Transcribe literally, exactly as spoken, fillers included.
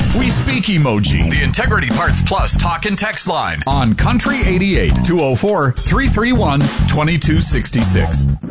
We speak emoji. The Integrity Parts Plus talk and text line on Country eighty-eight, two oh four, three three one, two two six six.